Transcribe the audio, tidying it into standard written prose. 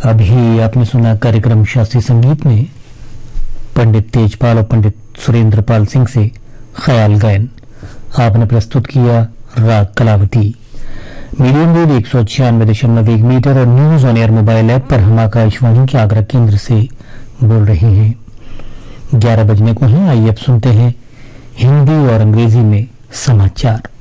अभी आपने सुना कार्यक्रम शास्त्रीय संगीत में पंडित तेजपाल और पंडित सुरेंद्र पाल सिंह से ख्याल गायन। आपने प्रस्तुत किया राग कलावती। मीडियम वेव 196.1 मीटर और news on air mobile app पर हम आकाशवाणी के आगरा केंद्र से बोल रहे हैं। 11 बजने को हैं। आइए अब सुनते हैं हिंदी और अंग्रेजी में समाचार।